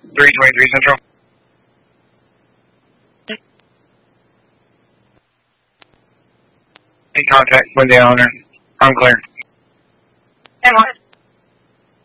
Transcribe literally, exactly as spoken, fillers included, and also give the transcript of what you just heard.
three twenty-three Central. In contact with the owner. Unclear. And what?